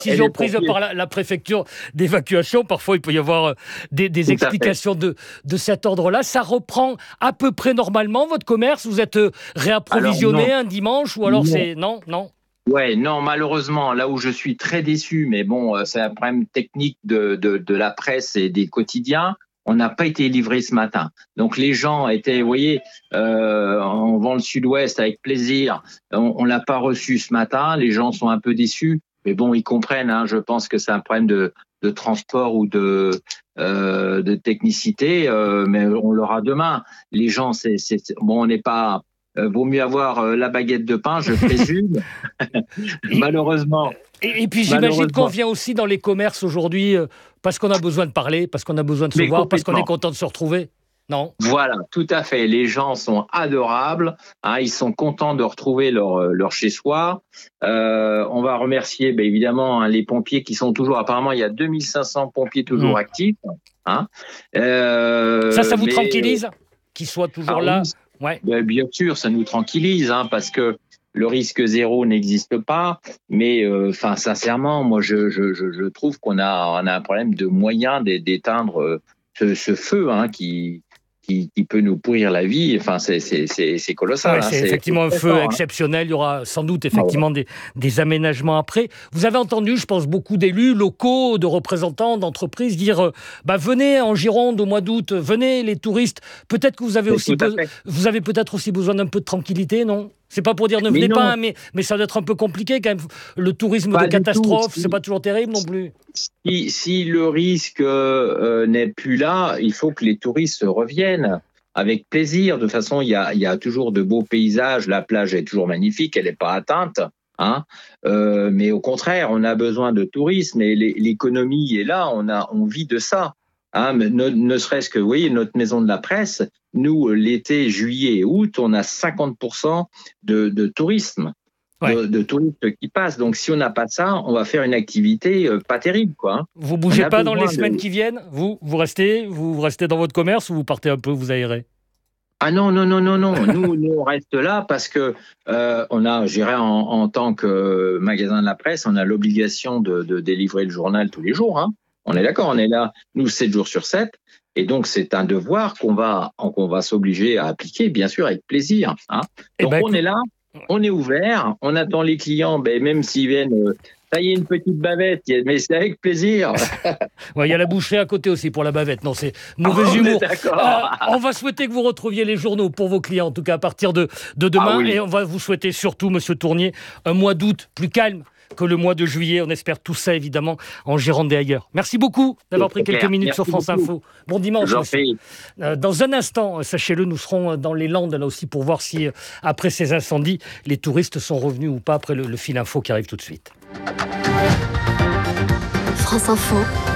décision prise par la préfecture d'évacuation. Parfois, il peut y avoir des explications de cet ordre-là. Ça reprend à peu près normalement votre commerce? Vous êtes réapprovisionné un dimanche ou alors c'est... Non. Ouais, non, malheureusement, là où je suis très déçu, mais bon, c'est un problème technique de la presse et des quotidiens. On n'a pas été livré ce matin. Donc les gens étaient, vous voyez, on vend le Sud-Ouest avec plaisir. On l'a pas reçu ce matin. Les gens sont un peu déçus. Mais bon, ils comprennent. Hein, je pense que c'est un problème de transport ou de technicité. Mais on l'aura demain. Les gens, bon, on n'est pas. Vaut mieux avoir la baguette de pain, je présume. Malheureusement. Et puis j'imagine qu'on vient aussi dans les commerces aujourd'hui parce qu'on a besoin de parler, parce qu'on a besoin de se voir, parce qu'on est content de se retrouver. Non ? Voilà, tout à fait. Les gens sont adorables. Hein, ils sont contents de retrouver leur chez-soi. On va remercier évidemment les pompiers qui sont toujours... Apparemment, il y a 2500 pompiers toujours actifs. Hein. Ça vous tranquillise qu'ils soient toujours là? Ouais. Bien sûr, ça nous tranquillise parce que le risque zéro n'existe pas. Mais sincèrement, moi, je trouve qu'on a un problème de moyens d'éteindre ce feu qui peut nous pourrir la vie. Enfin, c'est colossal. Ouais, c'est effectivement un feu exceptionnel. Il y aura sans doute effectivement des aménagements après. Vous avez entendu, je pense, beaucoup d'élus locaux, de représentants d'entreprises dire venez en Gironde au mois d'août, venez les touristes. Peut-être que vous avez peut-être aussi besoin d'un peu de tranquillité, non ? C'est pas pour dire ne venez pas, mais ça doit être un peu compliqué quand même. Le tourisme de catastrophe, c'est pas toujours terrible non plus. Si le risque n'est plus là, il faut que les touristes reviennent avec plaisir. De toute façon, il y a toujours de beaux paysages. La plage est toujours magnifique, elle n'est pas atteinte. Mais au contraire, on a besoin de tourisme et l'économie est là. On vit de ça. Ne serait-ce que, vous voyez, notre maison de la presse, nous, l'été, juillet et août, on a 50% de tourisme, de touristes qui passent. Donc, si on n'a pas ça, on va faire une activité pas terrible, quoi. Vous bougez pas dans les semaines qui viennent ? Vous restez dans votre commerce ou vous partez un peu vous aérer ? Ah non. Nous, on reste là parce que on a, je dirais, en tant que magasin de la presse, on a l'obligation de délivrer le journal tous les jours, On est d'accord, on est là, nous, 7 jours sur 7. Et donc, c'est un devoir qu'on va s'obliger à appliquer, bien sûr, avec plaisir. Donc, on est là, on est ouvert, on attend les clients, même s'ils viennent tailler une petite bavette, mais c'est avec plaisir. Il y a la boucherie à côté aussi pour la bavette. Non, c'est mauvais humour. On va souhaiter que vous retrouviez les journaux pour vos clients, en tout cas à partir de demain. Et on va vous souhaiter surtout, Monsieur Tournier, un mois d'août plus calme que le mois de juillet. On espère tout ça, évidemment, en Gironde et ailleurs. Merci beaucoup d'avoir pris quelques minutes sur France Info. Bon dimanche. Dans un instant, sachez-le, nous serons dans les Landes, là aussi, pour voir si, après ces incendies, les touristes sont revenus ou pas, après le fil info qui arrive tout de suite. France Info.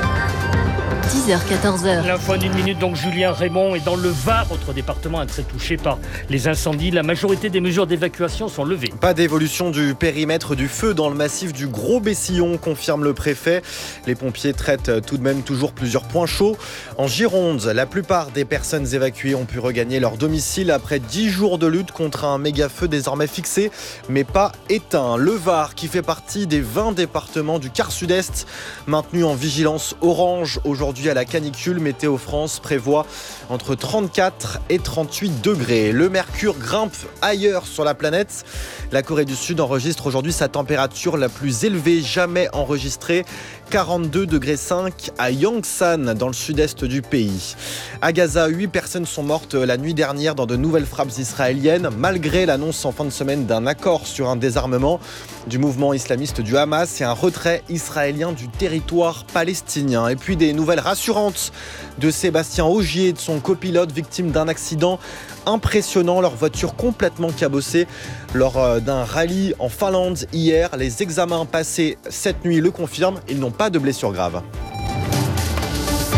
10h-14h. L'info en 1 minute, donc Julien Raymond est dans le Var, autre département très touché par les incendies. La majorité des mesures d'évacuation sont levées. Pas d'évolution du périmètre du feu dans le massif du Gros-Bessillon, confirme le préfet. Les pompiers traitent tout de même toujours plusieurs points chauds. En Gironde, la plupart des personnes évacuées ont pu regagner leur domicile après 10 jours de lutte contre un méga-feu désormais fixé, mais pas éteint. Le Var, qui fait partie des 20 départements du quart sud-est, maintenu en vigilance orange aujourd'hui à la canicule. Météo France prévoit entre 34 et 38 degrés. Le mercure grimpe ailleurs sur la planète. La Corée du Sud enregistre aujourd'hui sa température la plus élevée jamais enregistrée. 42,5 degrés à Yongsan, dans le sud-est du pays. À Gaza, 8 personnes sont mortes la nuit dernière dans de nouvelles frappes israéliennes, malgré l'annonce en fin de semaine d'un accord sur un désarmement du mouvement islamiste du Hamas et un retrait israélien du territoire palestinien. Et puis des nouvelles rassurantes de Sébastien Ogier et de son copilote, victime d'un accident impressionnant, leur voiture complètement cabossée lors d'un rallye en Finlande hier. Les examens passés cette nuit le confirment, ils n'ont pas de blessures graves.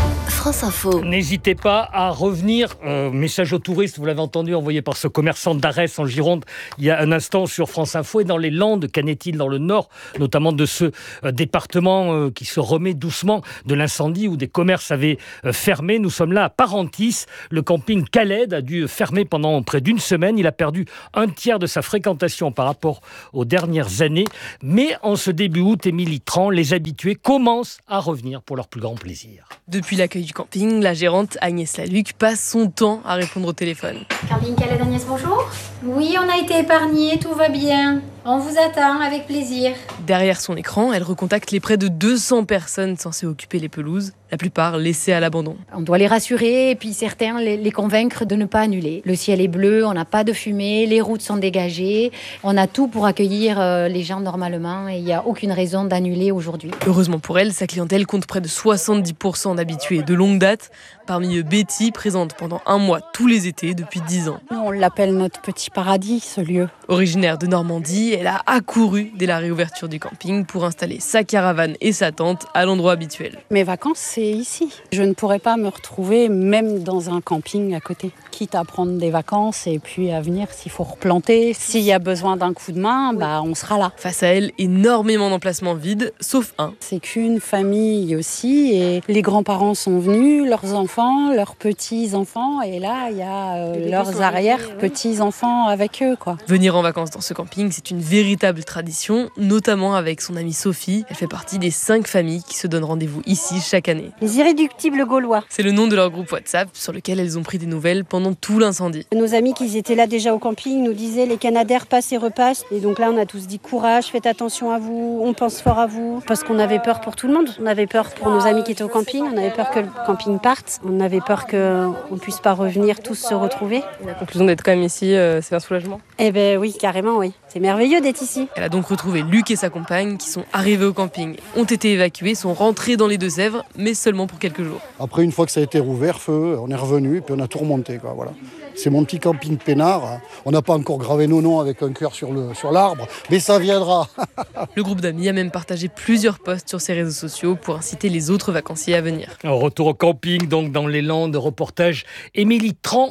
France Info. N'hésitez pas à revenir. Message aux touristes, vous l'avez entendu, envoyé par ce commerçant d'Arès en Gironde il y a un instant sur France Info. Et dans les Landes, qu'en est-il dans le nord, notamment de ce département qui se remet doucement de l'incendie où des commerces avaient fermé. Nous sommes là à Parentis. Le camping Khaled a dû fermer pendant près d'une semaine. Il a perdu un tiers de sa fréquentation par rapport aux dernières années. Mais en ce début août, Émilie Tran, les habitués commencent à revenir pour leur plus grand plaisir. Depuis l'accueil du camping, la gérante Agnès Laluc passe son temps à répondre au téléphone. Camping Khaled, Agnès, bonjour. Oui, on a été épargnés, tout va bien. On vous attend avec plaisir. Derrière son écran, elle recontacte les près de 200 personnes censées occuper les pelouses, la plupart laissées à l'abandon. On doit les rassurer et puis certains les convaincre de ne pas annuler. Le ciel est bleu, on n'a pas de fumée, les routes sont dégagées. On a tout pour accueillir les gens normalement et il n'y a aucune raison d'annuler aujourd'hui. Heureusement pour elle, sa clientèle compte près de 70% d'habitués de longue date. Parmi eux, Betty, présente pendant un mois tous les étés depuis 10 ans. On l'appelle notre petit paradis, ce lieu. Originaire de Normandie, elle a accouru dès la réouverture du camping pour installer sa caravane et sa tente à l'endroit habituel. Mes vacances, c'est ici. Je ne pourrais pas me retrouver même dans un camping à côté. Quitte à prendre des vacances et puis à venir s'il faut replanter. S'il y a besoin d'un coup de main, on sera là. Face à elle, énormément d'emplacements vides, sauf un. C'est qu'une famille aussi et les grands-parents sont venus, leurs enfants, leurs petits-enfants et là, il y a leurs arrière-petits-enfants avec eux, quoi. Venir en vacances dans ce camping, c'est une véritable tradition, notamment avec son amie Sophie. Elle fait partie des 5 familles qui se donnent rendez-vous ici chaque année. Les irréductibles gaulois. C'est le nom de leur groupe WhatsApp sur lequel elles ont pris des nouvelles pendant tout l'incendie. Nos amis qui étaient là déjà au camping nous disaient les Canadaires passent et repassent. Et donc là, on a tous dit courage, faites attention à vous, on pense fort à vous. Parce qu'on avait peur pour tout le monde. On avait peur pour nos amis qui étaient au camping, on avait peur que le camping parte, on avait peur qu'on ne puisse pas revenir tous se retrouver. La conclusion d'être quand même ici, c'est un soulagement. Eh bien oui, carrément oui. C'est merveilleux d'être ici. Elle a donc retrouvé Luc et sa compagne qui sont arrivés au camping, ont été évacués, sont rentrés dans les Deux-Sèvres, mais seulement pour quelques jours. Après, une fois que ça a été rouvert, feu, on est revenu et puis on a tout remonté, quoi, voilà. C'est mon petit camping peinard. On n'a pas encore gravé nos noms avec un cœur sur l'arbre, mais ça viendra. Le groupe d'amis a même partagé plusieurs posts sur ses réseaux sociaux pour inciter les autres vacanciers à venir. Retour au camping, donc dans les Landes, reportage Émilie Tran,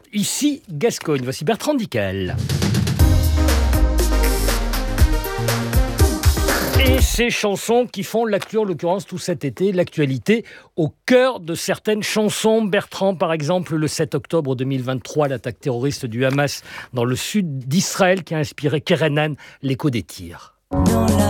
ici Gascogne. Voici Bertrand Dical. Et ces chansons qui font l'actu, en l'occurrence tout cet été, l'actualité au cœur de certaines chansons. Bertrand, par exemple, le 7 octobre 2023, l'attaque terroriste du Hamas dans le sud d'Israël qui a inspiré Kerenan, l'écho des tirs.